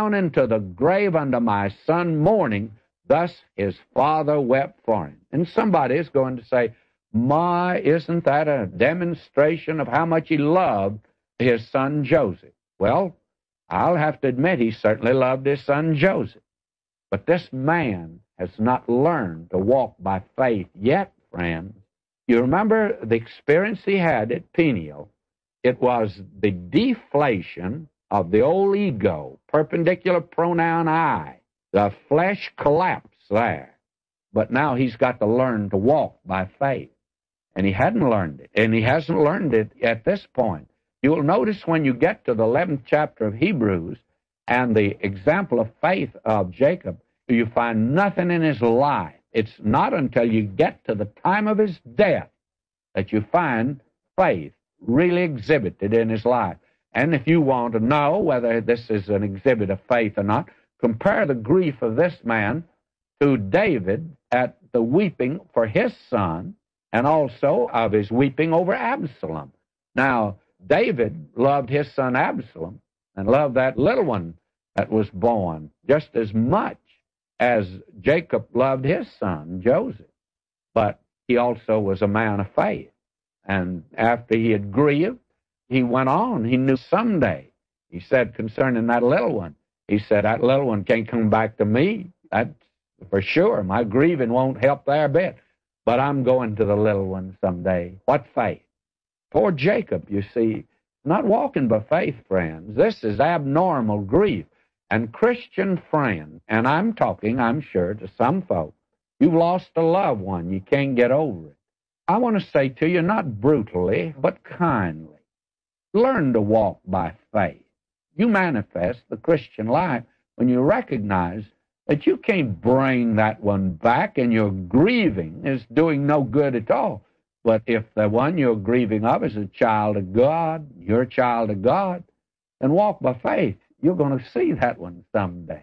down into the grave unto my son mourning. Thus his father wept for him. And somebody is going to say, my, isn't that a demonstration of how much he loved his son Joseph? Well, I'll have to admit he certainly loved his son Joseph. But this man has not learned to walk by faith yet, friends. You remember the experience he had at Peniel. It was the deflation of the old ego, perpendicular pronoun I. The flesh collapsed there. But now he's got to learn to walk by faith. And he hadn't learned it, and he hasn't learned it at this point. You'll notice when you get to the 11th chapter of Hebrews and the example of faith of Jacob, you find nothing in his life. It's not until you get to the time of his death that you find faith really exhibited in his life. And if you want to know whether this is an exhibit of faith or not, compare the grief of this man to David at the weeping for his son, and also of his weeping over Absalom. Now, David loved his son Absalom and loved that little one that was born just as much as Jacob loved his son Joseph. But he also was a man of faith. And after he had grieved, he went on. He knew someday, he said concerning that little one, he said, that little one can't come back to me. That's for sure. My grieving won't help there a bit. But I'm going to the little one someday. What faith? Poor Jacob, you see, not walking by faith, friends. This is abnormal grief. And Christian friend, and I'm talking, I'm sure, to some folks, you've lost a loved one. You can't get over it. I want to say to you, not brutally, but kindly, learn to walk by faith. You manifest the Christian life when you recognize that you can't bring that one back, and your grieving is doing no good at all. But if the one you're grieving of is a child of God, you're a child of God, then walk by faith. You're going to see that one someday.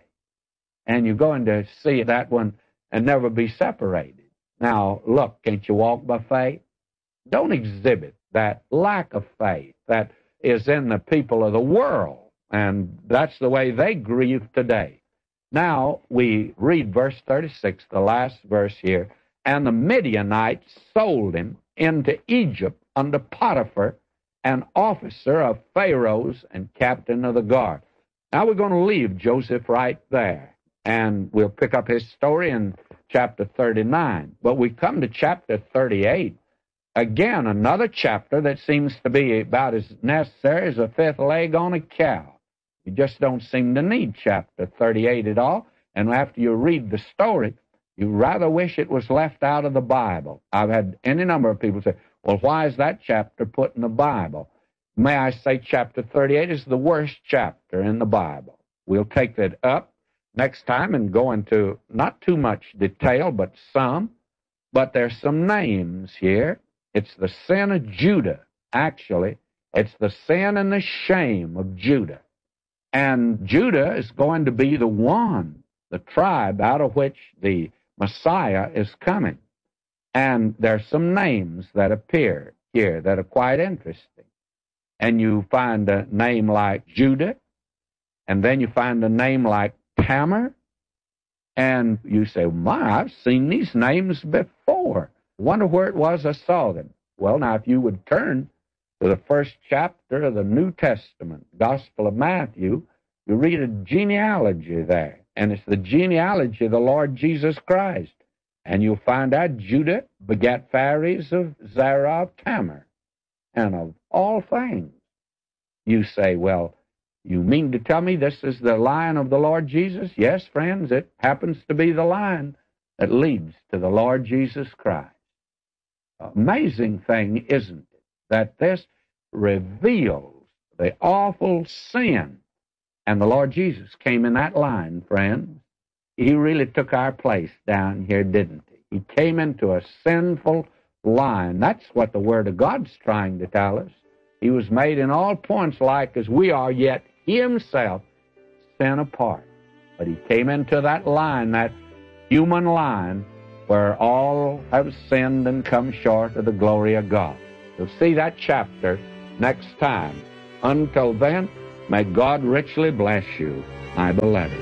And you're going to see that one and never be separated. Now, look, can't you walk by faith? Don't exhibit that lack of faith that is in the people of the world. And that's the way they grieve today. Now, we read verse 36, the last verse here. And the Midianites sold him into Egypt under Potiphar, an officer of Pharaoh's and captain of the guard. Now we're going to leave Joseph right there, and we'll pick up his story in chapter 39. But we come to chapter 38, again, another chapter that seems to be about as necessary as a fifth leg on a cow. You just don't seem to need chapter 38 at all. And after you read the story, you rather wish it was left out of the Bible. I've had any number of people say, well, why is that chapter put in the Bible? May I say chapter 38 is the worst chapter in the Bible. We'll take that up next time and go into not too much detail, but some. But there's some names here. It's the sin of Judah, actually. It's the sin and the shame of Judah. And Judah is going to be the one, the tribe out of which the Messiah is coming. And there's some names that appear here that are quite interesting. And you find a name like Judah, and then you find a name like Tamar, and you say, my, I've seen these names before. Wonder where it was I saw them. Well, now, if you would turn to the first chapter of the New Testament, Gospel of Matthew, you read a genealogy there, and it's the genealogy of the Lord Jesus Christ. And you'll find out Judah begat Phares of Zerah of Tamar. And of all things, you say, well, you mean to tell me this is the line of the Lord Jesus? Yes, friends, it happens to be the line that leads to the Lord Jesus Christ. Amazing thing, isn't it, that this reveals the awful sin. And the Lord Jesus came in that line, friends. He really took our place down here, didn't he? He came into a sinful line. That's what the Word of God's trying to tell us. He was made in all points like as we are, yet he himself sin apart. But he came into that line, that human line, where all have sinned and come short of the glory of God. You'll see that chapter next time. Until then, May God richly bless you, my beloved.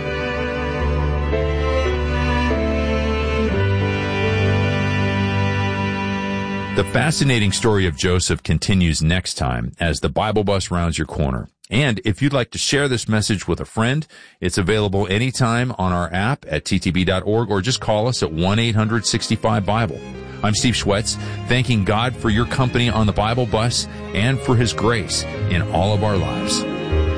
The fascinating story of Joseph continues next time as the Bible Bus rounds your corner. And if you'd like to share this message with a friend, it's available anytime on our app at ttb.org or just call us at 1-800-65-BIBLE. I'm Steve Schwetz, thanking God for your company on the Bible Bus and for His grace in all of our lives.